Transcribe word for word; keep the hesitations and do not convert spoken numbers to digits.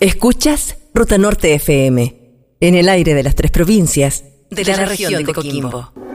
Escuchas Ruta Norte F M, en el aire de las tres provincias de la, la región de Coquimbo.